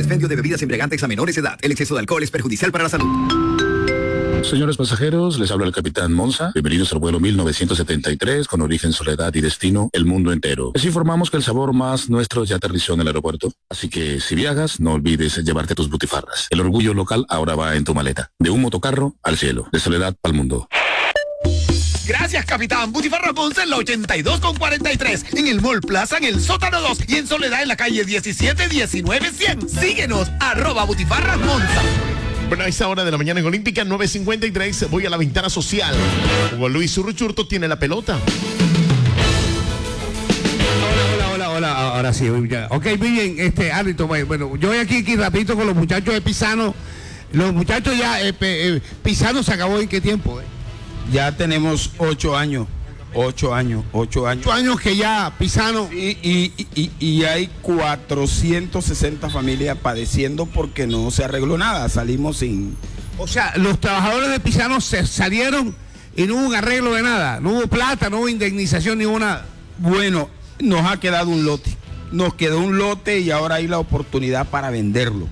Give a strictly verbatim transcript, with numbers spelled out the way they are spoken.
expendio de bebidas embriagantes a menores de edad. El exceso de alcohol es perjudicial para la salud. Señores pasajeros, les habla el capitán Monza. Bienvenidos al vuelo mil novecientos setenta y tres con origen, soledad y destino el mundo entero. Les informamos que el sabor más nuestro ya aterrizó en el aeropuerto. Así que si viajas, no olvides llevarte tus butifarras. El orgullo local ahora va en tu maleta. De un motocarro al cielo. De soledad al mundo. Gracias, capitán. Butifarra Monza en la ochenta y dos con cuarenta y tres. En el Mall Plaza, en el sótano dos. Y en Soledad, en la calle diecisiete diecinueve cien. Síguenos, arroba Butifarra Monza. Bueno, a esta hora de la mañana en Olímpica, nueve cincuenta y tres, voy a la ventana social. Hugo Luis Urruchurto tiene la pelota. Hola, hola, hola, hola, ahora sí. Ya. Ok, muy bien, este, árbitro, bueno, yo voy aquí, aquí rapidito con los muchachos de Pisano. Los muchachos ya, eh, eh, Pisano se acabó ¿en qué tiempo? Eh? Ya tenemos ocho años. Ocho años, ocho años. Ocho años que ya Pisano. Y, y, y, y hay cuatrocientas sesenta familias padeciendo porque no se arregló nada. Salimos sin. O sea, los trabajadores de Pisano se salieron y no hubo un arreglo de nada. No hubo plata, no hubo indemnización, ni hubo nada. Bueno, nos ha quedado un lote. Nos quedó un lote y ahora hay la oportunidad para venderlo.